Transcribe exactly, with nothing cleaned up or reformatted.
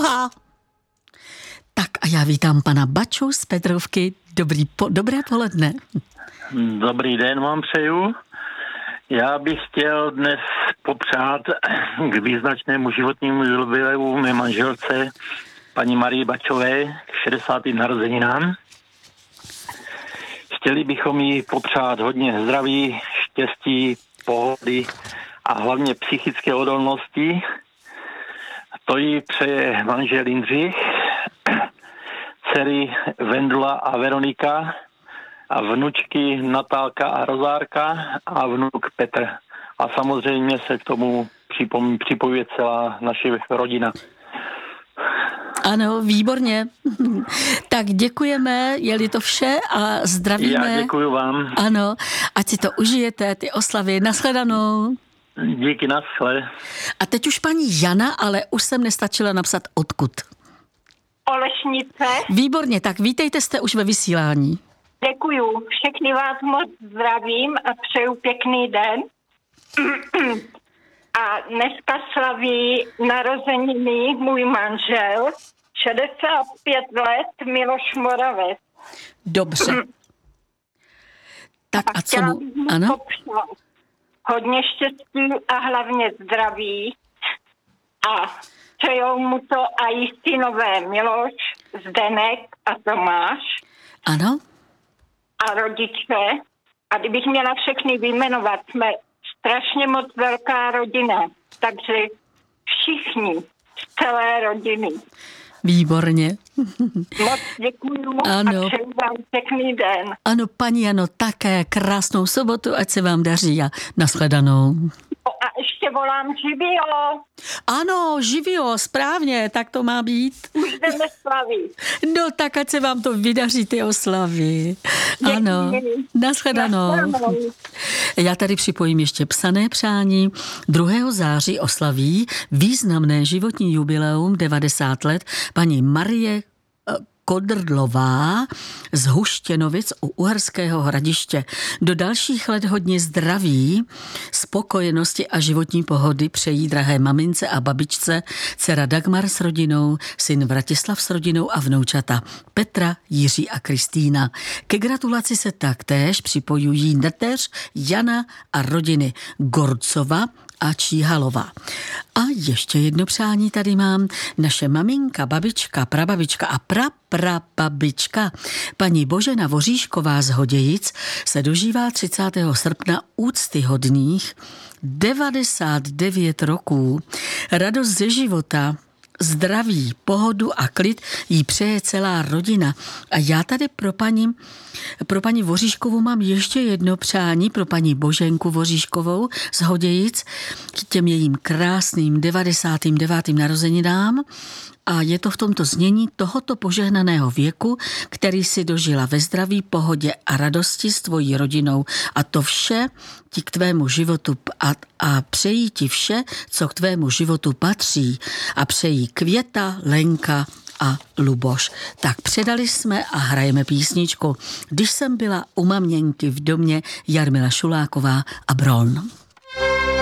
Dlouhá. Tak a já vítám pana Baču z Petrovky. Dobrý po, dobré poledne. Dobrý den vám přeju. Já bych chtěl dnes popřát k význačnému životnímu jubileu mé manželce, paní Marii Bačové, k šedesátým narozeninám. Chtěli bychom jí popřát hodně zdraví, štěstí, pohody a hlavně psychické odolnosti. To jí přeje manžel Jindřich, dcery Vendula a Veronika a vnučky Natálka a Rozárka a vnuk Petr. A samozřejmě se k tomu připom- připojuje celá naše rodina. Ano, výborně. Tak děkujeme, je-li to vše a zdravíme. Já děkuju vám. Ano, ať si to užijete, ty oslavy. Nashledanou. Díky, naschle. A teď už paní Jana, ale už jsem nestačila napsat odkud. Olešnice. Výborně, tak vítejte, jste už ve vysílání. Děkuju. Všechny vás moc zdravím a přeju pěkný den. A dneska slaví narozeniny můj manžel, šedesát pět let, Miloš Moravec. Dobře. Tak a, a co mu? Ano? Hodně štěstí a hlavně zdraví. A přejou mu to a jí synové Miloš, Zdenek a Tomáš. Ano. A rodiče. A kdybych měla všechny vyjmenovat, jsme strašně moc velká rodina. Takže všichni z celé rodiny. Výborně. Moc děkuju ano. A přeju vám pěkný den. Ano, paní Jano, také krásnou sobotu, ať se vám daří a nashledanou. A ještě volám živio. Ano, živio, správně, tak to má být. Už jdeme slavit. No tak, ať se vám to vydaří, ty oslavy. Děkuji. Ano, nashledanou. Nashledanou. Já tady připojím ještě psané přání. druhého září oslaví významné životní jubileum devadesát let paní Marie Kodrdlová z Huštěnovic u Uherského Hradiště. Do dalších let hodně zdraví, spokojenosti a životní pohody přejí drahé mamince a babičce dcera Dagmar s rodinou, syn Vratislav s rodinou a vnoučata Petra, Jiří a Kristýna. Ke gratulaci se taktéž připojují neteř Jana a rodiny Gorcova a Číhalová. A ještě jedno přání tady mám. Naše maminka, babička, prababička a praprababička paní Božena Voříšková z Hodějic se dožívá třicátého srpna úctyhodných devadesát devět roků. Radost ze života, zdraví, pohodu a klid jí přeje celá rodina. A já tady pro paní, pro paní Voříškovou mám ještě jedno přání pro paní Boženku Voříškovou z Hodějic k těm jejím krásným devadesátým devátým narozeninám. A je to v tomto znění tohoto požehnaného věku, který si dožila ve zdraví, pohodě a radosti s tvojí rodinou. A to vše ti k tvému životu a, a přejí ti vše, co k tvému životu patří. A přejí Květa, Lenka a Luboš. Tak předali jsme a hrajeme písničku Když jsem byla u maměnky v domě, Jarmila Šuláková a Bron.